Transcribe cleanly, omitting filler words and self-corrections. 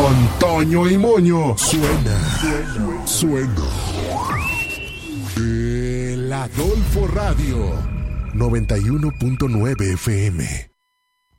con Toño y Moño. Suena. El Adolfo Radio 91.9 FM.